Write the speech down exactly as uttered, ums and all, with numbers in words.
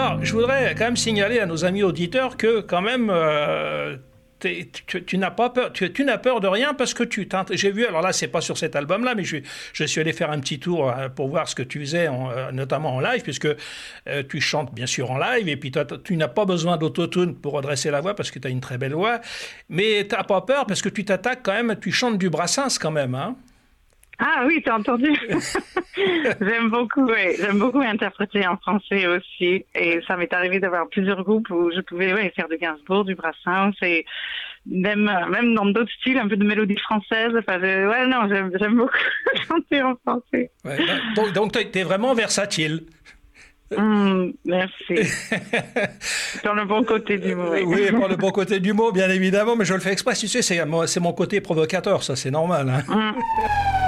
Alors, je voudrais quand même signaler à nos amis auditeurs que quand même... Euh, Tu, tu n'as pas peur, tu, tu n'as peur de rien parce que tu j'ai vu, alors là c'est pas sur cet album-là, mais je, je suis allé faire un petit tour pour voir ce que tu faisais, en, notamment en live, puisque euh, tu chantes bien sûr en live, et puis toi, tu n'as pas besoin d'autotune pour redresser la voix parce que tu as une très belle voix, mais tu n'as pas peur parce que tu t'attaques quand même, tu chantes du Brassens quand même, hein. Ah oui, t'as entendu. J'aime beaucoup, oui. J'aime beaucoup interpréter en français aussi. Et ça m'est arrivé d'avoir plusieurs groupes où je pouvais ouais, faire de Gainsbourg, du Brassens et même, même dans d'autres styles, un peu de mélodie française. Enfin, je, ouais, non, j'aime, j'aime beaucoup chanter en français. Ouais, donc, donc t'es vraiment versatile. Mmh, merci. Dans le bon côté du mot. Oui, oui, par le bon côté du mot, bien évidemment, mais je le fais exprès. Tu sais, c'est, c'est mon côté provocateur, ça, c'est normal. Hein. Mmh.